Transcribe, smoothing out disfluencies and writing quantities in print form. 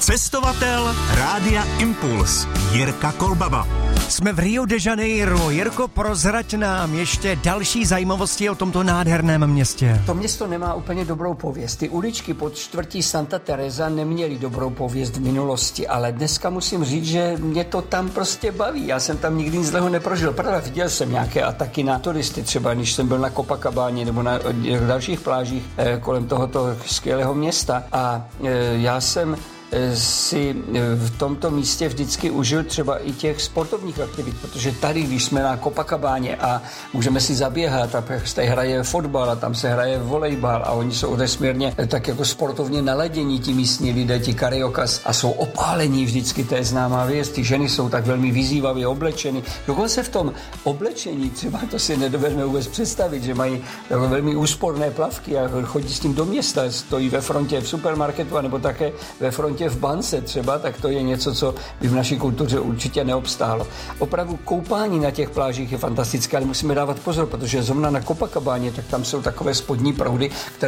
Cestovatel Rádia Impuls Jirka Kolbaba. Jsme v Rio de Janeiro. Jirko, prozrať nám ještě další zajímavosti o tomto nádherném městě. To město nemá úplně dobrou pověst. Ty uličky pod čtvrtí Santa Teresa neměly dobrou pověst v minulosti, ale dneska musím říct, že mě to tam prostě baví. Já jsem tam nikdy nic zlého neprožil. Pravda, viděl jsem nějaké ataky na turisty, třeba když jsem byl na Copacabáně nebo na dalších plážích kolem tohoto skvělého města. A já jsem si v tomto místě vždycky užil třeba i těch sportovních aktivit, protože tady, když jsme na Copacabáně a můžeme si zaběhat a tady hraje fotbal a tam se hraje volejbal a oni jsou nesmírně tak jako sportovně naladění, ti místní lidé, ti kariokas a jsou opálení vždycky, to je známá věc, ty ženy jsou tak velmi vyzývavě oblečeny. Dokonce v tom oblečení, třeba to si nedovedeme vůbec představit, že mají takové velmi úsporné plavky a chodí s tím do města, stojí ve frontě v supermarketu anebo také ve frontě v bance třeba, tak to je něco, co by v naší kultuře určitě neobstálo. Opravdu koupání na těch plážích je fantastické, ale musíme dávat pozor, protože zrovna na Copacabáně, tak tam jsou takové spodní proudy, které